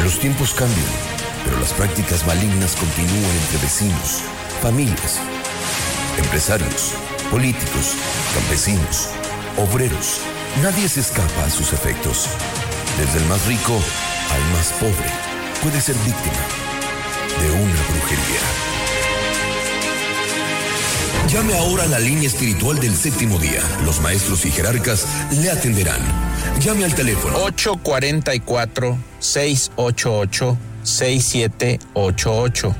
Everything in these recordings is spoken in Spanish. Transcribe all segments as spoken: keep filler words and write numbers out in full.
Los tiempos cambian, pero las prácticas malignas continúan entre vecinos, familias, empresarios, políticos, campesinos, obreros. Nadie se escapa a sus efectos. Desde el más rico al más pobre puede ser víctima de una brujería. Llame ahora a la línea espiritual del séptimo día. Los maestros y jerarcas le atenderán. Llame al teléfono ocho cuatro cuatro, seis ocho ocho, seis siete ocho ocho.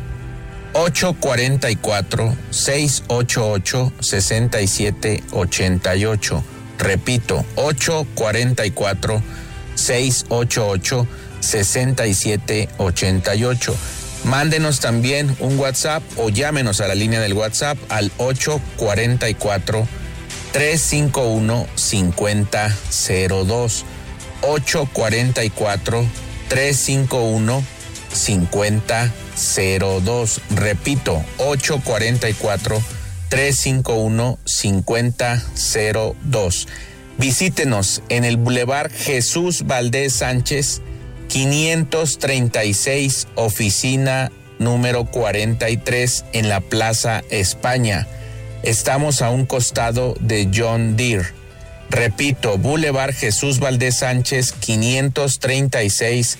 ocho cuatro cuatro, seis ocho ocho, seis siete ocho ocho. Repito, ocho cuatro cuatro, seis ocho ocho, seis siete ocho ocho. Mándenos también un WhatsApp o llámenos a la línea del WhatsApp al ocho cuatro cuatro, tres cinco uno, cinco cero cero dos. ocho cuatro cuatro, tres cinco uno, cinco cero cero dos. Repito, ocho cuatro cuatro, tres cinco uno, cinco cero cero dos. Visítenos en el Boulevard Jesús Valdés Sánchez, quinientos treinta y seis, oficina número cuarenta y tres, en la Plaza España. Estamos a un costado de John Deere. Repito, Boulevard Jesús Valdés Sánchez, quinientos treinta y seis,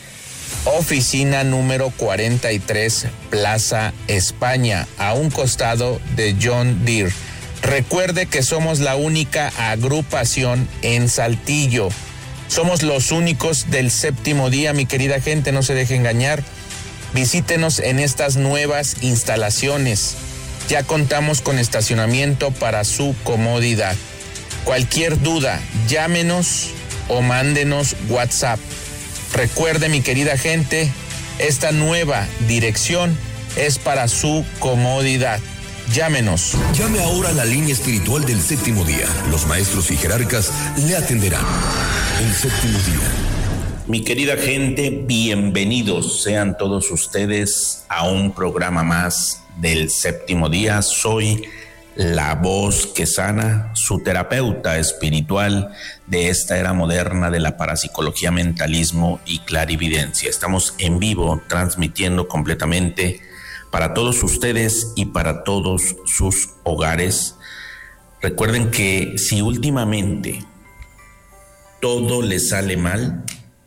oficina número cuarenta y tres, Plaza España, a un costado de John Deere. Recuerde que somos la única agrupación en Saltillo. Somos los únicos del séptimo día, mi querida gente, no se deje engañar. Visítenos en estas nuevas instalaciones. Ya contamos con estacionamiento para su comodidad. Cualquier duda, llámenos o mándenos WhatsApp. Recuerde, mi querida gente, esta nueva dirección es para su comodidad. Llámenos. Llame ahora a la línea espiritual del séptimo día. Los maestros y jerarcas le atenderán. El séptimo día. Mi querida gente, bienvenidos sean todos ustedes a un programa más del séptimo día. Soy la voz que sana, su terapeuta espiritual de esta era moderna de la parapsicología, mentalismo y clarividencia. Estamos en vivo, transmitiendo completamente para todos ustedes y para todos sus hogares. Recuerden que si últimamente todo le sale mal,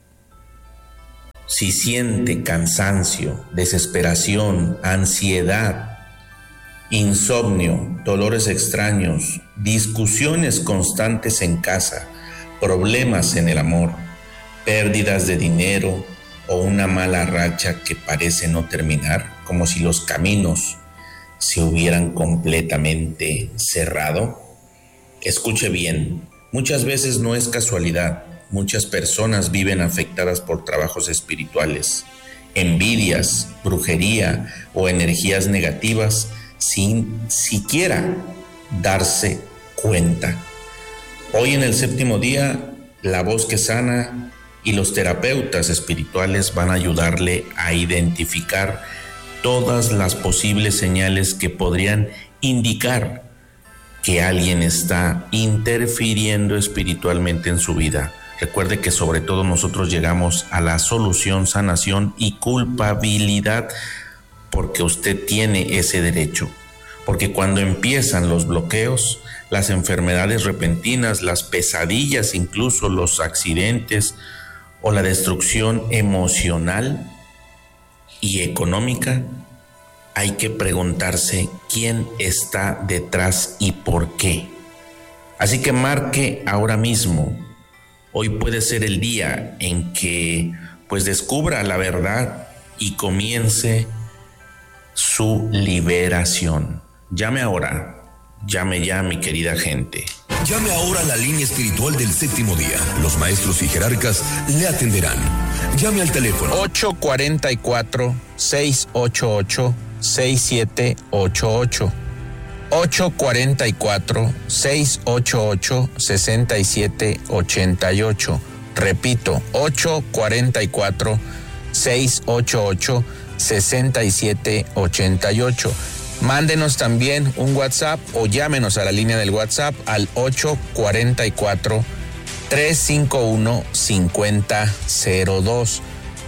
si siente cansancio, desesperación, ansiedad, insomnio, dolores extraños, discusiones constantes en casa, problemas en el amor, pérdidas de dinero o una mala racha que parece no terminar, como si los caminos se hubieran completamente cerrado, escuche bien, muchas veces no es casualidad. Muchas personas viven afectadas por trabajos espirituales, envidias, brujería o energías negativas sin siquiera darse cuenta. Hoy en el séptimo día, la voz que sana y los terapeutas espirituales van a ayudarle a identificar todas las posibles señales que podrían indicar que alguien está interfiriendo espiritualmente en su vida. Recuerde que sobre todo nosotros llegamos a la solución, sanación y culpabilidad porque usted tiene ese derecho. Porque cuando empiezan los bloqueos, las enfermedades repentinas, las pesadillas, incluso los accidentes o la destrucción emocional y económica, hay que preguntarse quién está detrás y por qué. Así que marque ahora mismo. Hoy puede ser el día en que pues descubra la verdad y comience su liberación. Llame ahora, llame ya, mi querida gente. Llame ahora a la línea espiritual del séptimo día. Los maestros y jerarcas le atenderán. Llame al teléfono ocho cuatro cuatro, seis ocho ocho, seis siete ocho ocho. ocho cuatro cuatro, seis ocho ocho, seis siete ocho ocho. Repito, ocho cuatro cuatro, seis ocho ocho, seis siete ocho ocho. Mándenos también un WhatsApp o llámenos a la línea del WhatsApp al ocho cuatro cuatro, tres cinco uno, cinco cero cero dos.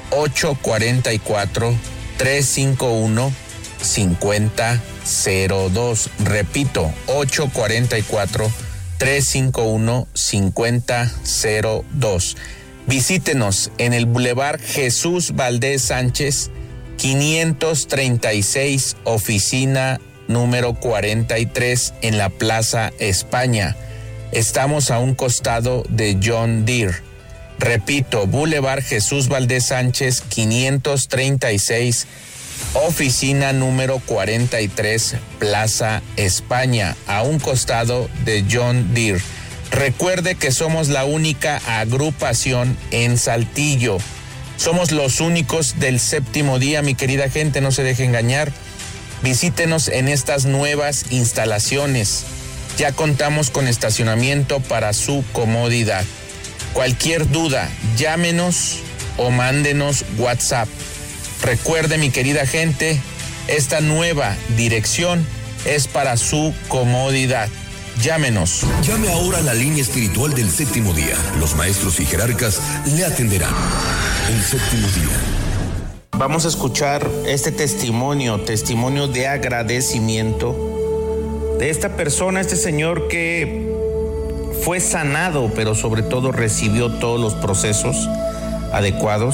ocho cuatro cuatro, tres cinco uno, cinco cero cero dos. Repito, ocho cuatro cuatro, tres cinco uno, cinco cero cero dos. Visítenos en el Boulevard Jesús Valdés Sánchez, quinientos treinta y seis, oficina número cuarenta y tres, en la Plaza España. Estamos a un costado de John Deere. Repito, Boulevard Jesús Valdés Sánchez, quinientos treinta y seis, oficina número cuarenta y tres, Plaza España, a un costado de John Deere. Recuerde que somos la única agrupación en Saltillo. Somos los únicos del séptimo día, mi querida gente, no se deje engañar. Visítenos en estas nuevas instalaciones. Ya contamos con estacionamiento para su comodidad. Cualquier duda, llámenos o mándenos WhatsApp. Recuerde, mi querida gente, esta nueva dirección es para su comodidad. Llámenos. Llame ahora a la línea espiritual del séptimo día. Los maestros y jerarcas le atenderán. El séptimo día. Vamos a escuchar este testimonio, testimonio de agradecimiento de esta persona, este señor que fue sanado, pero sobre todo recibió todos los procesos adecuados.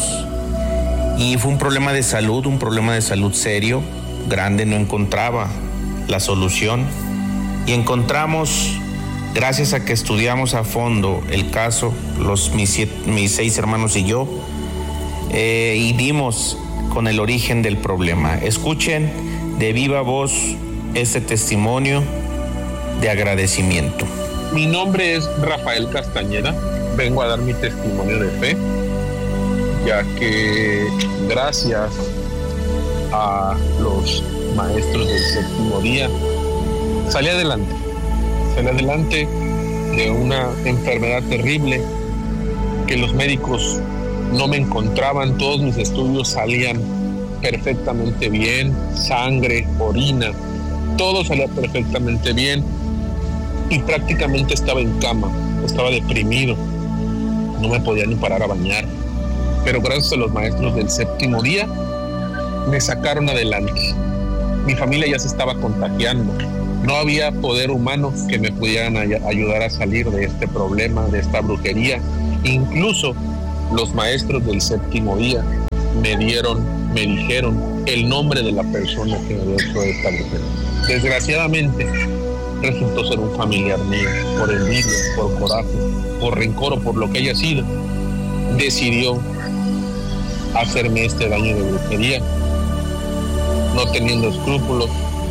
Y fue un problema de salud, un problema de salud serio, grande, no encontraba la solución. Y encontramos, gracias a que estudiamos a fondo el caso, los, mis, siete, mis seis hermanos y yo, eh, y dimos con el origen del problema. Escuchen de viva voz este testimonio de agradecimiento. Mi nombre es Rafael Castañeda, vengo a dar mi testimonio de fe, ya que gracias a los maestros del séptimo día salí adelante, salí adelante de una enfermedad terrible que los médicos no me encontraban, todos mis estudios salían perfectamente bien, sangre, orina, todo salía perfectamente bien y prácticamente estaba en cama, estaba deprimido, no me podía ni parar a bañar, pero gracias a los maestros del séptimo día me sacaron adelante. Mi familia ya se estaba contagiando. No había poder humano que me pudieran ay- ayudar a salir de este problema, de esta brujería. Incluso los maestros del séptimo día me dieron, me dijeron el nombre de la persona que me había hecho esta brujería. Desgraciadamente, resultó ser un familiar mío. Por envidia, por coraje, por rencor o por lo que haya sido, decidió hacerme este daño de brujería, no teniendo escrúpulos.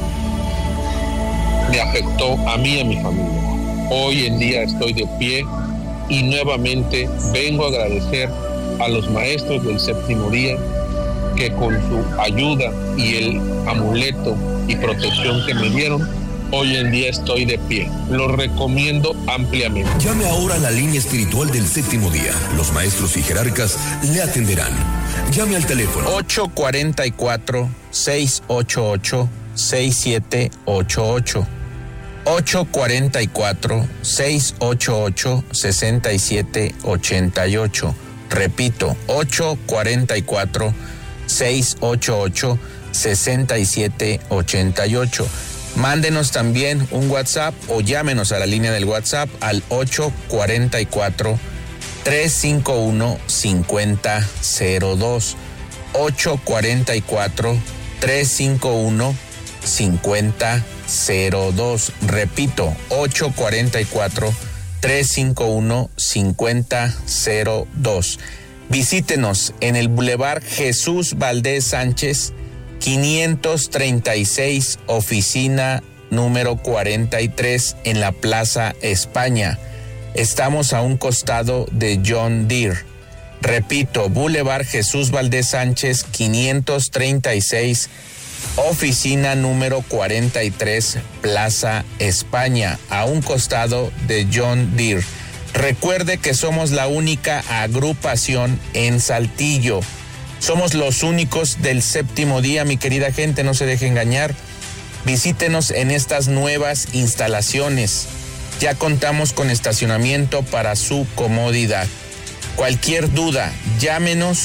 Me afectó a mí y a mi familia. Hoy en día estoy de pie y nuevamente vengo a agradecer a los maestros del séptimo día que con su ayuda y el amuleto y protección que me dieron, hoy en día estoy de pie. Lo recomiendo ampliamente. Llame ahora a la línea espiritual del séptimo día. Los maestros y jerarcas le atenderán. Llame al teléfono ocho cuatro cuatro, seis ocho ocho, seis siete ocho ocho. ocho cuatro cuatro, seis ocho ocho, seis siete ocho ocho. Repito, ocho cuatro cuatro, seis ocho ocho, seis siete ocho ocho. Mándenos también un WhatsApp o llámenos a la línea del WhatsApp al ocho cuatro cuatro, tres cinco uno, cinco cero cero dos. ocho cuatro cuatro, tres cinco uno, cinco cero cero dos. Repito, ocho cuatro cuatro, tres cinco uno, cinco cero cero dos. Visítenos en el Boulevard Jesús Valdés Sánchez, quinientos treinta y seis, oficina número cuarenta y tres, en la Plaza España. Estamos a un costado de John Deere. Repito, Boulevard Jesús Valdés Sánchez, quinientos treinta y seis, oficina número cuarenta y tres, Plaza España, a un costado de John Deere. Recuerde que somos la única agrupación en Saltillo. Somos los únicos del séptimo día, mi querida gente, no se deje engañar. Visítenos en estas nuevas instalaciones. Ya contamos con estacionamiento para su comodidad. Cualquier duda, llámenos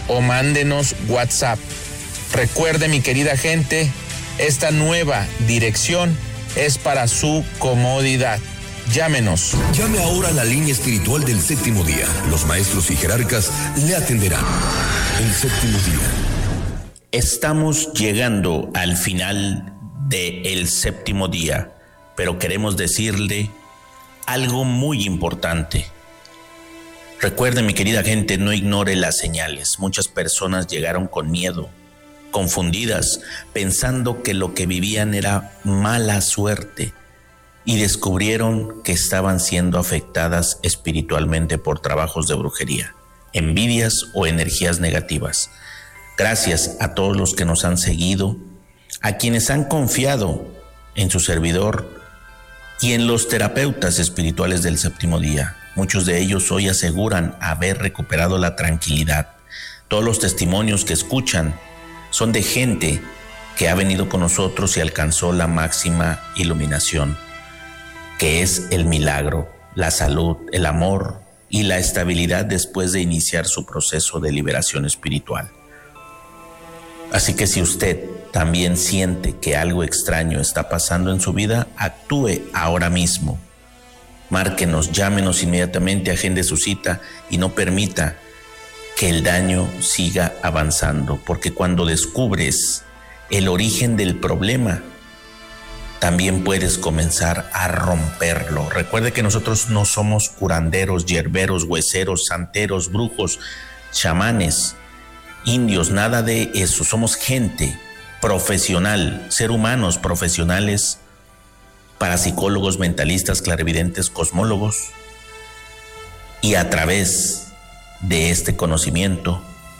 o mándenos WhatsApp. Recuerde, mi querida gente, esta nueva dirección es para su comodidad. Llámenos. Llame ahora a la línea espiritual del séptimo día. Los maestros y jerarcas le atenderán. El séptimo día. Estamos llegando al final del séptimo día, pero queremos decirle algo muy importante. Recuerde, mi querida gente, no ignore las señales. Muchas personas llegaron con miedo, confundidas, pensando que lo que vivían era mala suerte, y descubrieron que estaban siendo afectadas espiritualmente por trabajos de brujería, envidias o energías negativas. Gracias a todos los que nos han seguido, a quienes han confiado en su servidor y en los terapeutas espirituales del séptimo día. Muchos de ellos hoy aseguran haber recuperado la tranquilidad. Todos los testimonios que escuchan son de gente que ha venido con nosotros y alcanzó la máxima iluminación, que es el milagro, la salud, el amor y la estabilidad después de iniciar su proceso de liberación espiritual. Así que si usted también siente que algo extraño está pasando en su vida, actúe ahora mismo. Márquenos, llámenos inmediatamente, agende su cita y no permita que el daño siga avanzando, porque cuando descubres el origen del problema, también puedes comenzar a romperlo. Recuerde que nosotros no somos curanderos, hierberos, hueseros, santeros, brujos, chamanes, indios, nada de eso. Somos gente profesional, ser humanos profesionales, parapsicólogos, mentalistas, clarividentes, cosmólogos, y a través de este conocimiento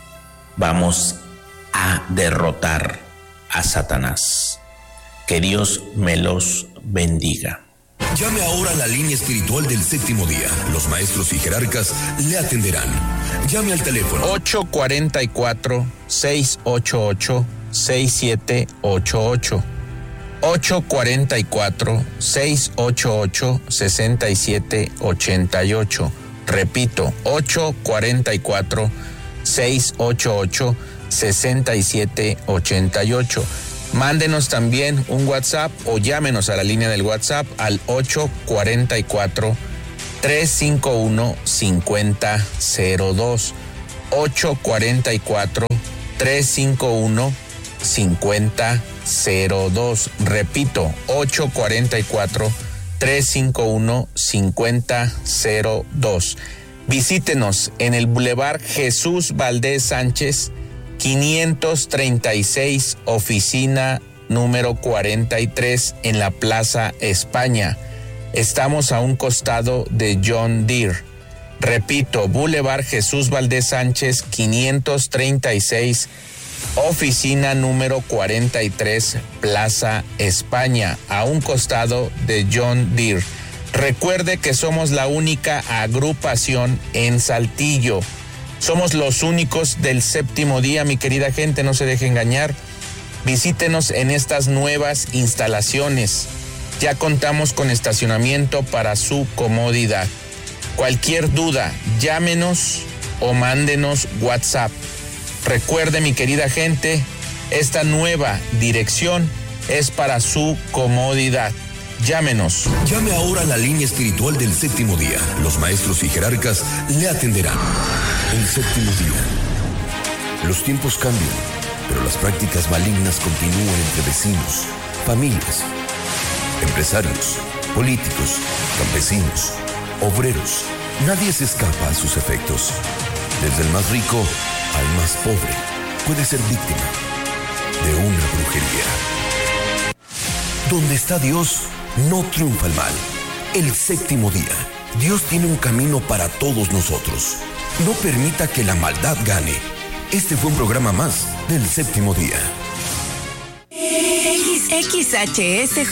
vamos a derrotar a Satanás. Que Dios me los bendiga. Llame ahora a la línea espiritual del séptimo día. Los maestros y jerarcas le atenderán. Llame al teléfono ocho cuatro cuatro, seis ocho ocho, seis siete ocho ocho. ocho cuatro cuatro, seis ocho ocho, seis siete ocho ocho. Repito, ocho cuatro cuatro, seis ocho ocho, seis siete ocho ocho. Mándenos también un WhatsApp o llámenos a la línea del WhatsApp al ocho cuatro cuatro, tres cinco uno, cinco cero cero dos. ocho cuatro cuatro, tres cinco uno, cinco cero cero dos. Repito, ocho cuatro cuatro, tres cinco uno, cinco cero cero dos. Visítenos en el Boulevard Jesús Valdés Sánchez, quinientos treinta y seis, oficina número cuarenta y tres, en la Plaza España. Estamos a un costado de John Deere. Repito, Boulevard Jesús Valdés Sánchez, quinientos treinta y seis, oficina número cuarenta y tres, Plaza España, a un costado de John Deere. Recuerde que somos la única agrupación en Saltillo. Somos los únicos del séptimo día, mi querida gente, no se deje engañar. Visítenos en estas nuevas instalaciones. Ya contamos con estacionamiento para su comodidad. Cualquier duda, llámenos o mándenos WhatsApp. Recuerde, mi querida gente, esta nueva dirección es para su comodidad. Llámenos. Llame ahora a la línea espiritual del séptimo día. Los maestros y jerarcas le atenderán. El séptimo día. Los tiempos cambian, pero las prácticas malignas continúan entre vecinos, familias, empresarios, políticos, campesinos, obreros. Nadie se escapa a sus efectos. Desde el más rico al más pobre puede ser víctima de una brujería. Donde está Dios, no triunfa el mal. El séptimo día. Dios tiene un camino para todos nosotros. No permita que la maldad gane. Este fue un programa más del séptimo día. X H S